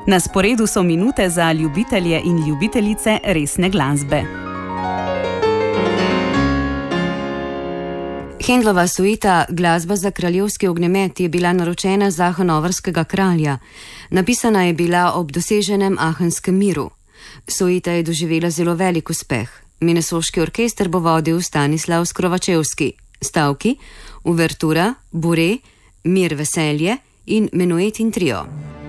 Na sporedu so minute za ljubitelje in ljubiteljice resne glasbe. Händlova suita Glasba za kraljevski ognjemet je bila naročena za hanoverskega kralja. Napisana je bila ob doseženem Aachenskem miru. Suita je doživela zelo velik uspeh. Minnesoški orkester bo vodil Stanislav Skrovačevski. Stavki, uvertura, bure, mir, veselje in menuet in trio.